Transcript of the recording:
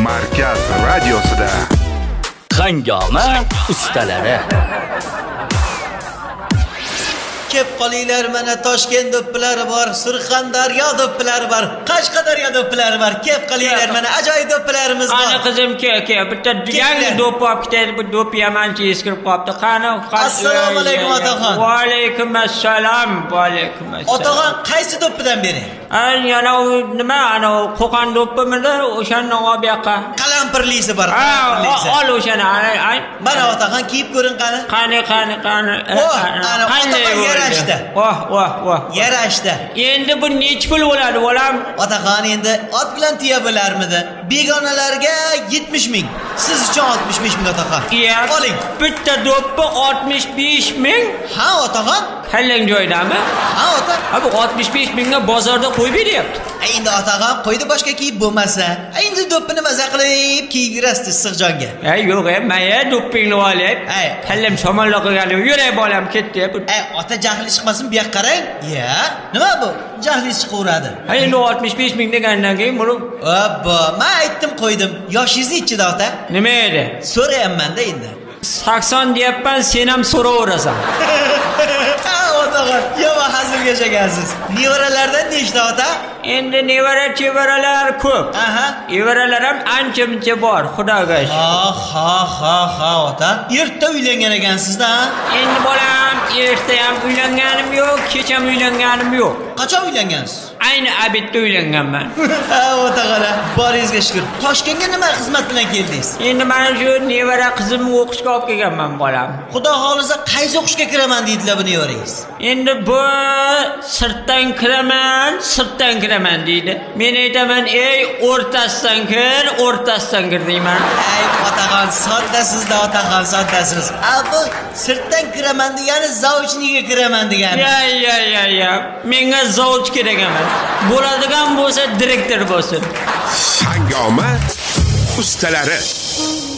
Markaz radiosida Hangoma ustalari. Kep qolinglar, mana Toshkent do'ppilari bor, Surxondaryo do'ppilari bor, Qashqadaryo do'ppilari bor. Kep qolinglar, mana ajoyib do'ppilarimiz bor. Ana qizim ke, bitta yangi do'p olib ketadi, bu do'p yamanchi eskirib qolibdi. Qani? Assalomu alaykum otaxon. Va alaykum assalom. Va alaykum assalom. Otaxon, qaysi do'ppidan bering? Yana nima, ana Qo'qon do'ppimidi? O'shandan olib bu yoqqa. Qalampirlisi bor. Ol o'shani. Mana otaxon kiyib ko'ring qani. Qani. Ana otaxon yarashdi. Voh. Yarashdi. Endi bu nech pul bo'ladi, bolam? Otaxon endi ot bilan tiya bo'larmidi? Begonalarga 70 ming. Siz uchun 65 ming otaxon. Oling. Bitta do'ppi 65 ming? Ha otaxon. Kallang joydami? Ha ota. Ha bu 65 mingga bozorda qo'yib beryapti. Endi otaxon qo'ydi boshqa kiyib bo'lmasa, endi do'ppini maza qilib kiydirasiz issiqjonga. Yo'q, maya do'ppingni olib. Kallam shamolla qilgani, yuray bolam ketdi. Ota jahli chiqmasin, bu yoqqa qarang. Nima bu? Jahli chiqaveradi. Endi 65 ming degandan keyin buni men aytdim qo'ydim. Yoshingiz nechida ota? Nima edi? So'rayapman-da endi. 80 deyapman, sen ham so'raverasan. Otaxon, yomon hazil yashagansiz. Nevaralardan nechta ota? Endi nevara-chevaralar ko'p. Evaralar ham ancha-muncha bor, xudoga shukr. Ha ota. Erta uylangan ekansiz-da? Endi bolam, erta ham uylanganim yo'q, kech ham uylanganim yo'q. Qachon uylangansiz? Ayni abidda uylanganman. Otaxon, boringizga shukr. Toshkentga nima xizmat bilan keldingiz? Endi mana shu nevara qizimni o'qishga olib kelganman, bolam. Xudo xolisa qaysi o'qishga kiraman deydilar bu nevarangiz? Endi bu sirtdan kiraman deydi. Men aytaman, ey o'rtasidan kir deyman. Otaxon, soddasiz-da otaxon, soddasiz. Bu sirtdan kiraman degani zavjniga kiraman degani. Ya. Menga zavj kerak emas. Bo'ladigan bo'lsa direktor bo'lsin. Hangoma ustalari.